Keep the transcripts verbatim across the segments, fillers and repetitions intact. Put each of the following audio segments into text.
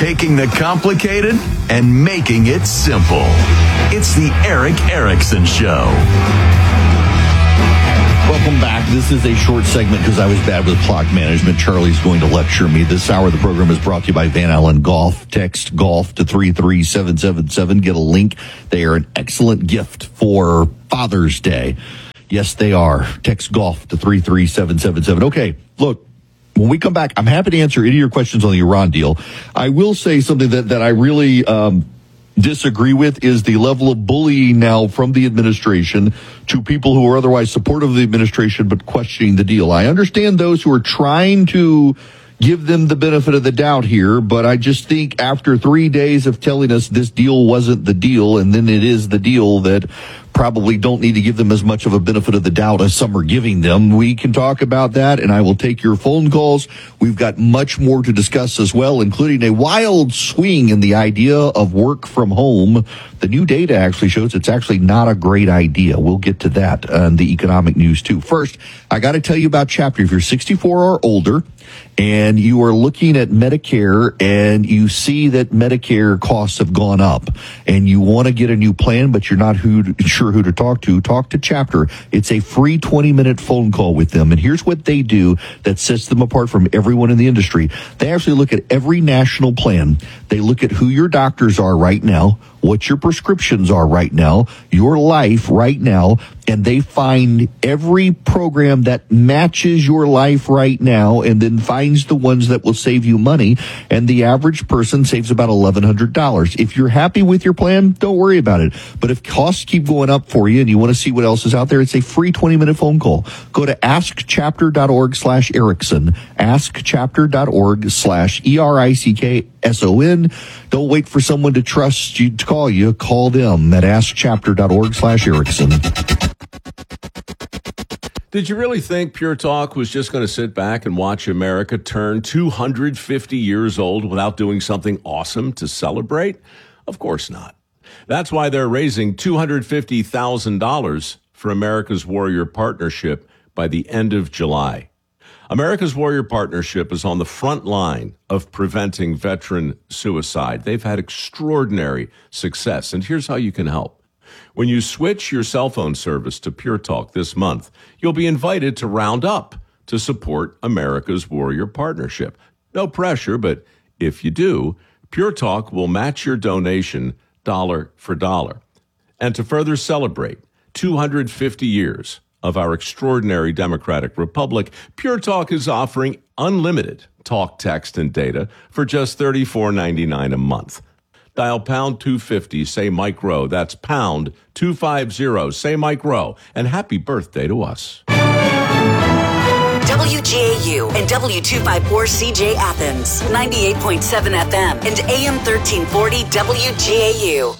taking the complicated and making it simple. It's the Erick Erickson Show. Welcome back. This is a short segment because I was bad with clock management. Charlie's going to lecture me. This hour of the program is brought to you by Van Allen Golf. Text golf to three three seven seven seven. Get a link. They are an excellent gift for Father's Day. Yes, they are. Text golf to three three seven seven seven. Okay, look. When we come back, I'm happy to answer any of your questions on the Iran deal. I will say something that, that I really um, disagree with is the level of bullying now from the administration to people who are otherwise supportive of the administration but questioning the deal. I understand those who are trying to give them the benefit of the doubt here, but I just think after three days of telling us this deal wasn't the deal and then it is the deal, that probably don't need to give them as much of a benefit of the doubt as some are giving them. We can talk about that, and I will take your phone calls. We've got much more to discuss as well, including a wild swing in the idea of work from home. The new data actually shows it's actually not a great idea. We'll get to that on the economic news, too. First, I got to tell you about Chapter. If you're sixty-four or older and you are looking at Medicare and you see that Medicare costs have gone up and you want to get a new plan, but you're not who to, sure who to talk to, talk to Chapter. It's a free twenty minute phone call with them. And here's what they do that sets them apart from everyone in the industry. They actually look at every national plan. They look at who your doctors are right now, what your prescriptions are right now, your life right now, and they find every program that matches your life right now and then finds the ones that will save you money. And the average person saves about eleven hundred dollars. If you're happy with your plan, don't worry about it. But if costs keep going up for you and you want to see what else is out there, it's a free twenty minute phone call. Go to askchapter.org slash Erickson, askchapter.org slash E R I C K S O N. Don't wait for someone to trust you to call you. Call them at askchapter.org slash Erickson. Did you really think Pure Talk was just going to sit back and watch America turn two hundred fifty years old without doing something awesome to celebrate? Of course not. That's why they're raising two hundred fifty thousand dollars for America's Warrior Partnership by the end of July. America's Warrior Partnership is on the front line of preventing veteran suicide. They've had extraordinary success, and here's how you can help. When you switch your cell phone service to Pure Talk this month, you'll be invited to round up to support America's Warrior Partnership. No pressure, but if you do, Pure Talk will match your donation dollar for dollar. And to further celebrate two hundred fifty years of our extraordinary democratic republic, Pure Talk is offering unlimited talk, text, and data for just thirty-four ninety-nine a month. Dial pound two fifty, say Mike Rowe. That's pound two fifty, say Mike Rowe. And happy birthday to us. W G A U and W two fifty-four C J Athens, ninety-eight point seven F M and A M thirteen forty W G A U.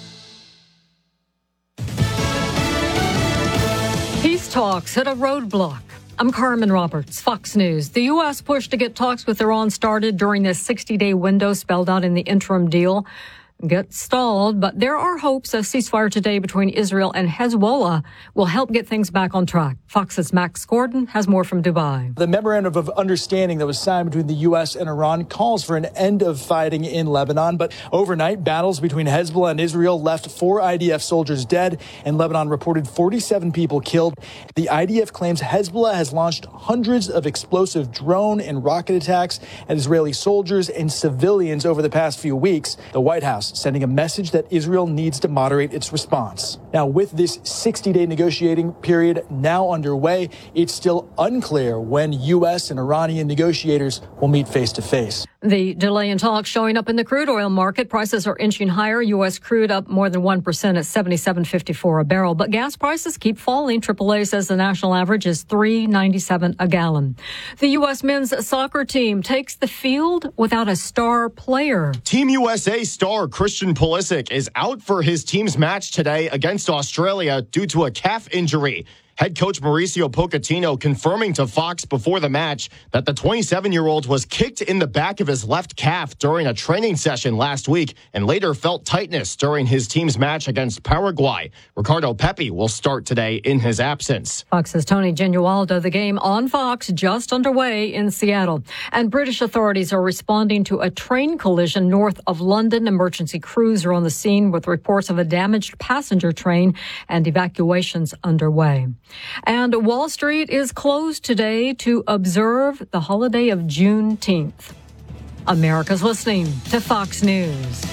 Peace talks hit a roadblock. I'm Carmen Roberts, Fox News. The U S pushed to get talks with Iran started during this sixty-day window spelled out in the interim deal get stalled, but there are hopes a ceasefire today between Israel and Hezbollah will help get things back on track. Fox's Max Gordon has more from Dubai. The memorandum of understanding that was signed between the U S and Iran calls for an end of fighting in Lebanon, but overnight battles between Hezbollah and Israel left four I D F soldiers dead, and Lebanon reported forty-seven people killed. The I D F claims Hezbollah has launched hundreds of explosive drone and rocket attacks at Israeli soldiers and civilians over the past few weeks. The White House sending a message that Israel needs to moderate its response. Now, with this sixty-day negotiating period now underway, it's still unclear when U S and Iranian negotiators will meet face-to-face. The delay in talks showing up in the crude oil market. Prices are inching higher. U S crude up more than one percent at seventy-seven fifty-four a barrel. But gas prices keep falling. triple A says the national average is three ninety-seven a gallon. The U S men's soccer team takes the field without a star player. Team U S A star Christian Pulisic is out for his team's match today against Australia due to a calf injury. Head coach Mauricio Pochettino confirming to Fox before the match that the twenty-seven-year-old was kicked in the back of his left calf during a training session last week and later felt tightness during his team's match against Paraguay. Ricardo Pepi will start today in his absence. Fox's Tony Genualdo. The game on Fox just underway in Seattle. And British authorities are responding to a train collision north of London. Emergency crews are on the scene with reports of a damaged passenger train and evacuations underway. And Wall Street is closed today to observe the holiday of Juneteenth. America's listening to Fox News.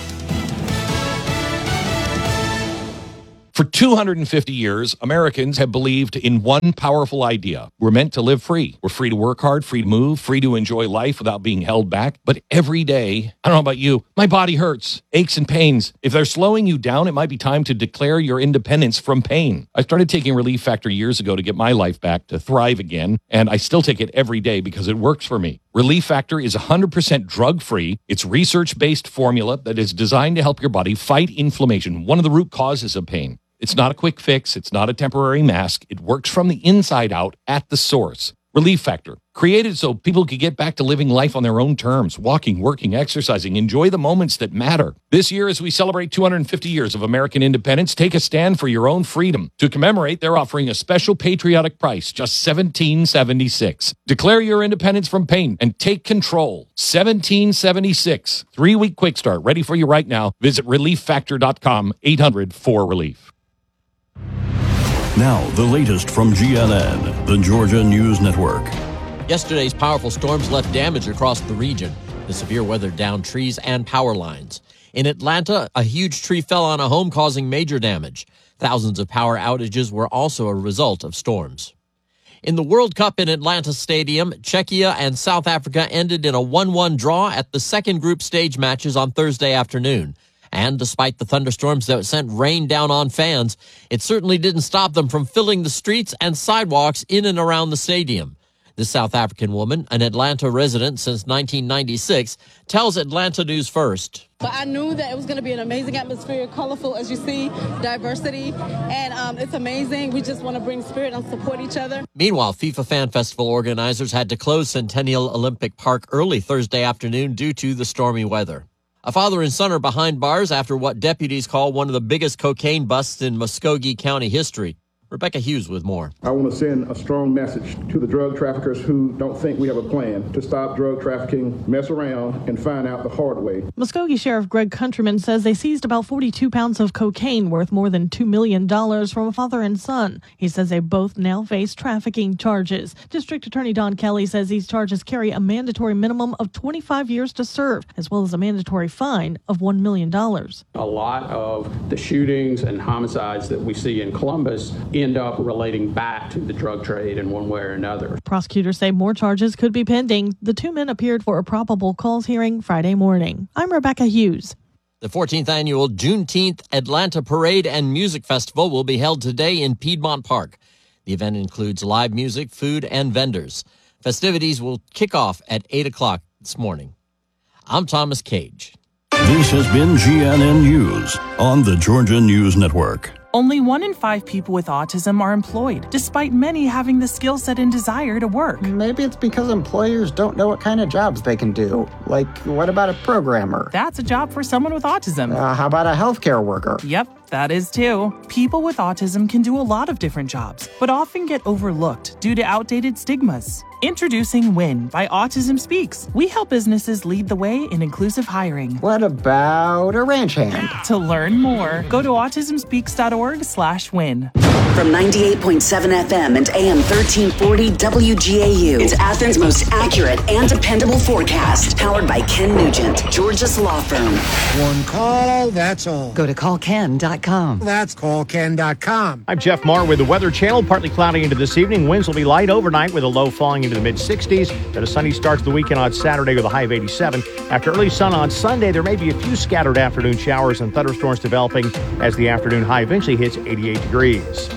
For two hundred fifty years, Americans have believed in one powerful idea. We're meant to live free. We're free to work hard, free to move, free to enjoy life without being held back. But every day, I don't know about you, my body hurts, aches and pains. If they're slowing you down, it might be time to declare your independence from pain. I started taking Relief Factor years ago to get my life back, to thrive again, and I still take it every day because it works for me. Relief Factor is one hundred percent drug-free. It's research-based formula that is designed to help your body fight inflammation, one of the root causes of pain. It's not a quick fix. It's not a temporary mask. It works from the inside out at the source. Relief Factor, created so people could get back to living life on their own terms, walking, working, exercising, enjoy the moments that matter. This year, as we celebrate two hundred fifty years of American independence, take a stand for your own freedom. To commemorate, they're offering a special patriotic price, just seventeen seventy-six. Declare your independence from pain and take control. seventeen seventy-six. Three-week quick start, ready for you right now. Visit relief factor dot com, eight hundred four relief. Now, the latest from G N N, the Georgia News Network. Yesterday's powerful storms left damage across the region. The severe weather downed trees and power lines. In Atlanta, a huge tree fell on a home, causing major damage. Thousands of power outages were also a result of storms. In the World Cup in Atlanta Stadium, Czechia and South Africa ended in a one one draw at the second group stage matches on Thursday afternoon. And despite the thunderstorms that sent rain down on fans, it certainly didn't stop them from filling the streets and sidewalks in and around the stadium. This South African woman, an Atlanta resident since nineteen ninety-six, tells Atlanta News First. But I knew that it was going to be an amazing atmosphere, colorful, as you see, diversity, and um, it's amazing. We just want to bring spirit and support each other. Meanwhile, FIFA Fan Festival organizers had to close Centennial Olympic Park early Thursday afternoon due to the stormy weather. A father and son are behind bars after what deputies call one of the biggest cocaine busts in Muskogee County history. Rebecca Hughes with more. I want to send a strong message to the drug traffickers who don't think we have a plan to stop drug trafficking, mess around, and find out the hard way. Muskogee Sheriff Greg Countryman says they seized about forty-two pounds of cocaine worth more than two million dollars from a father and son. He says they both now face trafficking charges. District Attorney Don Kelly says these charges carry a mandatory minimum of twenty-five years to serve, as well as a mandatory fine of one million dollars. A lot of the shootings and homicides that we see in Columbus end up relating back to the drug trade in one way or another. Prosecutors say more charges could be pending. The two men appeared for a probable cause hearing Friday morning. I'm Rebecca Hughes. The fourteenth annual Juneteenth Atlanta Parade and Music Festival will be held today in Piedmont Park. The event includes live music, food, and vendors. Festivities will kick off at eight o'clock this morning. I'm Thomas Cage. This has been G N N News on the Georgia News Network. Only one in five people with autism are employed, despite many having the skill set and desire to work. Maybe it's because employers don't know what kind of jobs they can do. Like, what about a programmer? That's a job for someone with autism. Uh, how about a healthcare worker? Yep, that is too. People with autism can do a lot of different jobs, but often get overlooked due to outdated stigmas. Introducing WIN by Autism Speaks. We help businesses lead the way in inclusive hiring. What about a ranch hand? To learn more, go to autism speaks dot org slash win. From ninety-eight point seven F M and A M thirteen forty W G A U, it's Athens' most accurate and dependable forecast. Powered by Ken Nugent, Georgia's law firm. One call, that's all. Go to call ken dot com. That's call ken dot com. I'm Jeff Marr with the Weather Channel. Partly cloudy into this evening. Winds will be light overnight with a low falling into the mid sixties. Then a sunny start to the weekend on Saturday with a high of eighty-seven. After early sun on Sunday, there may be a few scattered afternoon showers and thunderstorms developing as the afternoon high eventually hits eighty-eight degrees.